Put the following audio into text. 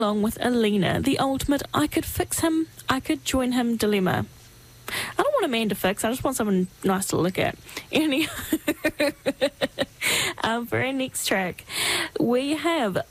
along with Alina, the ultimate I could fix him, I could join him dilemma. I don't want a man to fix, I just want someone nice to look at. For our next track, we have